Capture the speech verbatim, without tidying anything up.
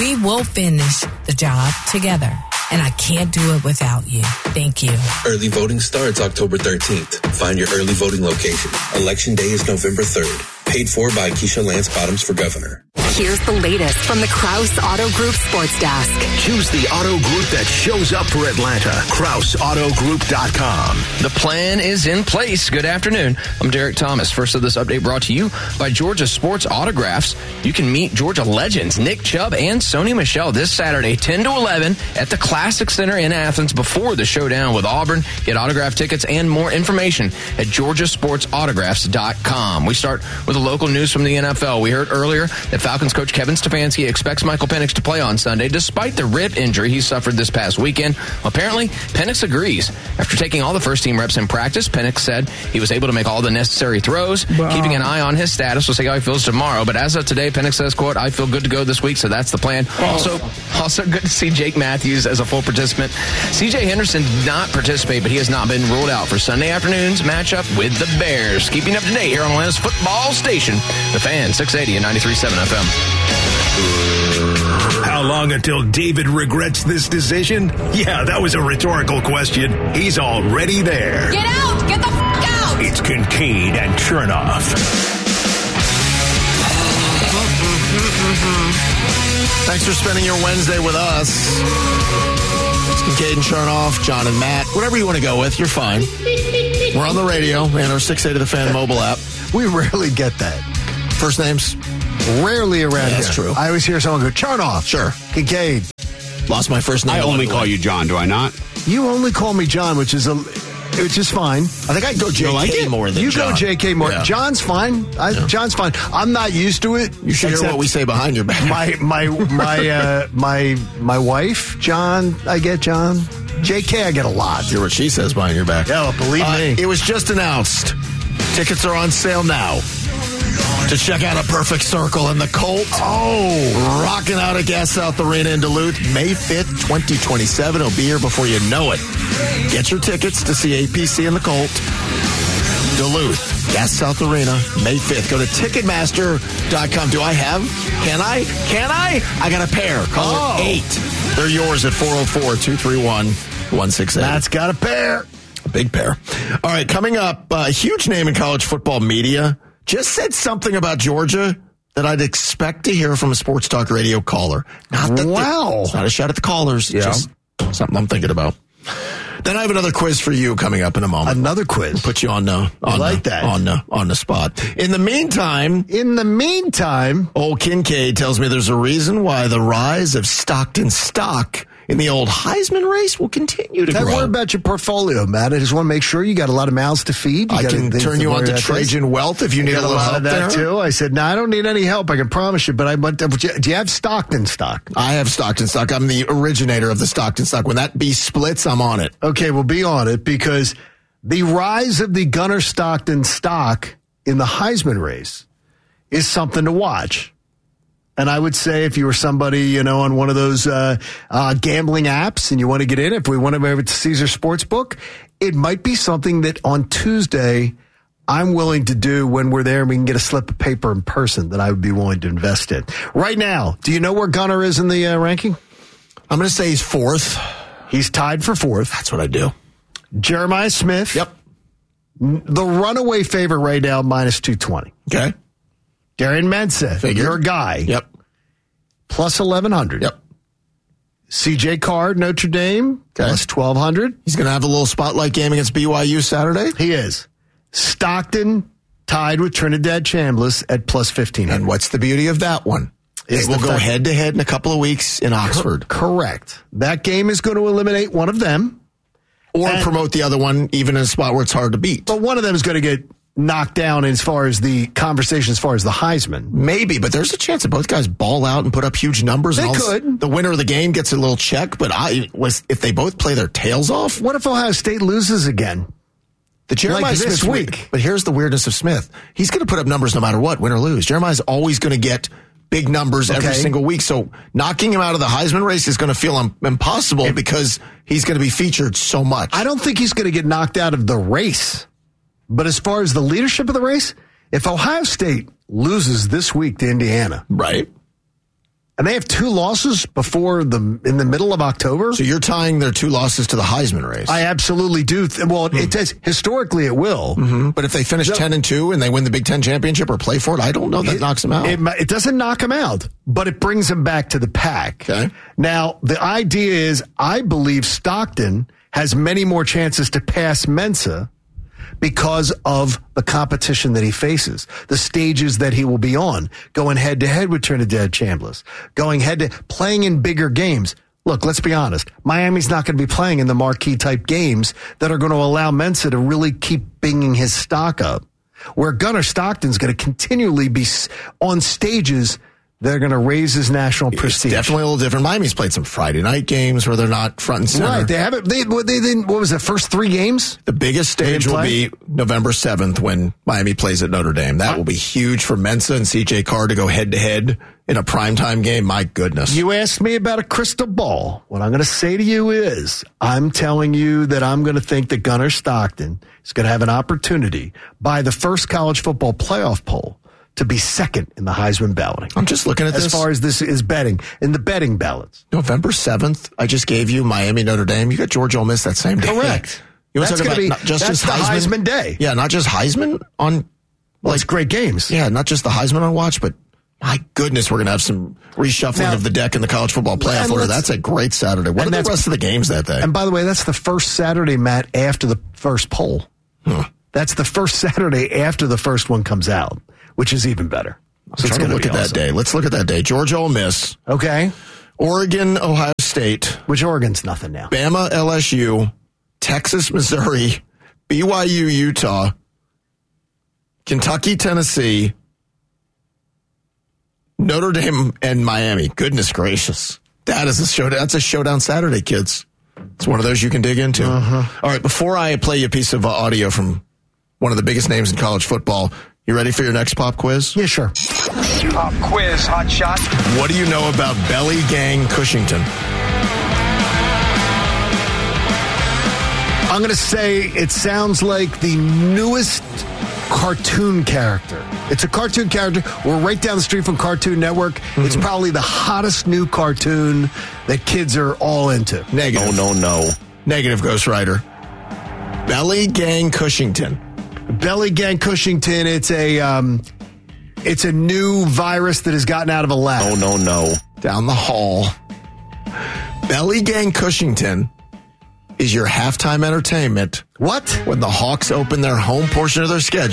We will finish the job together, and I can't do it without you. Thank you. Early voting starts October thirteenth. Find your early voting location. Election day is November third. Paid for by Keisha Lance Bottoms for governor. Here's the latest from the Krause Auto Group Sports Desk. Choose the auto group that shows up for Atlanta. Krause Auto Group dot com. The plan is in place. Good afternoon. I'm Derek Thomas. First of this update brought to you by Georgia Sports Autographs. You can meet Georgia legends Nick Chubb and Sony Michel this Saturday, ten to eleven at the Classic Center in Athens before the showdown with Auburn. Get autograph tickets and more information at Georgia Sports Autographs dot com. We start with the local news from the N F L. We heard earlier that Falcons coach Kevin Stefanski expects Michael Penix to play on Sunday despite the rib injury he suffered this past weekend. Apparently, Penix agrees. After taking all the first-team reps in practice, Penix said he was able to make all the necessary throws, wow. keeping an eye on his status. We'll see how he feels tomorrow. But as of today, Penix says, quote, I feel good to go this week, so that's the plan. Oh. Also, also good to see Jake Matthews as a full participant. C J Henderson did not participate, but he has not been ruled out for Sunday afternoon's matchup with the Bears. Keeping up to date here on Atlanta's football station, The Fan, six eighty and ninety-three point seven F M. How long until David regrets this decision? Yeah, that was a rhetorical question. He's already there. Get out! Get the f*** out! It's Kincaid and Chernoff. Thanks for spending your Wednesday with us. It's Kincaid and Chernoff, John and Matt. Whatever you want to go with, you're fine. We're on the radio and our six eighty The Fan mobile app. We rarely get that. First names? Rarely around yeah, here. That's true. I always hear someone go, Chernoff. Sure. Kincaid. Lost my first name. I only call you John, do I not? You only call me John, which is a, which is fine. I think I'd go J K like more than you John. You go J K more. Yeah. John's fine. I, yeah. John's fine. I'm not used to it. You should hear what we say behind your back. My my my uh, my my wife, John. I get John. J K, I get a lot. Hear what she says behind your back. Yeah, believe uh, me. It was just announced. Tickets are on sale now. To check out A Perfect Circle and the Colt. Oh. Rocking out at Gas South Arena in Duluth, May fifth, twenty twenty-seven. It'll be here before you know it. Get your tickets to see A P C and the Colt. Duluth, Gas South Arena, May fifth. Go to Ticketmaster dot com. Do I have? Can I? Can I? I got a pair. Call oh. it eight. They're yours at four oh four, two three one, one six eight. That's got a pair. A big pair. All right, coming up, a uh, huge name in college football media. Just said something about Georgia that I'd expect to hear from a sports talk radio caller. Not that wow. It's not a shot at the callers. Yeah. Just something I'm thinking about. Then I have another quiz for you coming up in a moment. Another quiz. We'll put you on the on I like the, that. on the on the spot. In the meantime, in the meantime, old Kincaid tells me there's a reason why the rise of Stockton stock in the old Heisman race will continue to Don't grow. worry about your portfolio, Matt. I just want to make sure you got a lot of mouths to feed. You I can turn you on to Trajan Wealth if you need a little lot help of that there. too. I said, no, I don't need any help. I can promise you. But I, but do you have Stockton stock? I have Stockton stock. I'm the originator of the Stockton stock. When that B splits, I'm on it. Okay, well, be on it because the rise of the Gunnar Stockton stock in the Heisman race is something to watch. And I would say if you were somebody, you know, on one of those uh, uh, gambling apps and you want to get in, if we want to move it to Caesar Sportsbook, it might be something that on Tuesday I'm willing to do when we're there and we can get a slip of paper in person that I would be willing to invest in. Right now, do you know where Gunnar is in the uh, ranking? I'm going to say he's fourth. He's tied for fourth. That's what I do. Jeremiah Smith. Yep. The runaway favorite right now, minus two twenty. Okay. Darian Mensah, Figured. your guy. Yep. Plus eleven hundred. Yep. C J Card, Notre Dame, okay. Plus twelve hundred. He's going to have a little spotlight game against B Y U Saturday. He is. Stockton tied with Trinidad Chambliss at plus fifteen hundred. And what's the beauty of that one? It will go head to head in a couple of weeks in Oxford. Cor- correct. That game is going to eliminate one of them. Or and, promote the other one, even in a spot where it's hard to beat. But one of them is going to get knocked down as far as the conversation, as far as the Heisman. Maybe, but there's a chance that both guys ball out and put up huge numbers. They and could. The winner of the game gets a little check, but I was if they both play their tails off. What if Ohio State loses again? The Jeremiah like Smith this week. But here's the weirdness of Smith. He's going to put up numbers no matter what, win or lose. Jeremiah's always going to get big numbers okay. every single week. So knocking him out of the Heisman race is going to feel um, impossible if, because he's going to be featured so much. I don't think he's going to get knocked out of the race. But as far as the leadership of the race, if Ohio State loses this week to Indiana, right, And they have two losses before the in the middle of October. So you're tying their two losses to the Heisman race. I absolutely do. Th- well, mm. it does. Historically, it will. Mm-hmm. But if they finish so, ten and two and they win the Big Ten championship or play for it, I don't know that it, knocks them out. It, it doesn't knock them out, but it brings them back to the pack. Okay. Now, the idea is, I believe Stockton has many more chances to pass Mensa because of the competition that he faces, the stages that he will be on, going head to head with Trinidad Chambliss, going head to playing in bigger games. Look, let's be honest. Miami's not going to be playing in the marquee type games that are going to allow Mensa to really keep bringing his stock up. Where Gunnar Stockton's going to continually be on stages that are going to raise his national prestige. It's definitely a little different. Miami's played some Friday night games where they're not front and center. Right. They haven't. They, they, they, what was the first three games? The biggest stage will be November seventh when Miami plays at Notre Dame. That will be huge for Mensa and C J Carr to go head to head in a primetime game. My goodness. You asked me about a crystal ball. What I'm going to say to you is I'm telling you that I'm going to think that Gunnar Stockton is going to have an opportunity by the first college football playoff poll to be second in the Heisman balloting. I'm just looking at as this. As far as this is betting, in the betting ballots. November seventh, I just gave you Miami, Notre Dame. You got Georgia Ole Miss that same day. Correct. You want that's to talk going about to be, not just that's the Heisman? Heisman day. Yeah, not just Heisman on... Well, it's great games. Yeah, not just the Heisman on watch, but my goodness, we're going to have some reshuffling now, of the deck in the college football playoff order. That's a great Saturday. What are the rest of the games that day? And by the way, that's the first Saturday, Matt, after the first poll. Huh. That's the first Saturday after the first one comes out, which is even better. So let's look at awesome. that day. Let's look at that day. Georgia, Ole Miss. Okay. Oregon, Ohio State. Which Oregon's nothing now. Bama, L S U. Texas, Missouri. B Y U, Utah. Kentucky, Tennessee. Notre Dame and Miami. Goodness gracious. That is a showdown. That's a showdown Saturday, kids. It's one of those you can dig into. Uh-huh. All right, before I play you a piece of audio from one of the biggest names in college football, you ready for your next pop quiz? Yeah, sure. Pop quiz, hot shot. What do you know about Belly Gang Cushington? I'm going to say it sounds like the newest cartoon character. It's a cartoon character. We're right down the street from Cartoon Network. Mm-hmm. It's probably the hottest new cartoon that kids are all into. Negative. No, no, no. Negative, Ghost Rider. Belly Gang Cushington. Belly Gang Cushington. It's a um, it's a new virus that has gotten out of a lab. No, no, no. Down the hall. Belly Gang Cushington is your halftime entertainment. What? When the Hawks open their home portion of their schedule.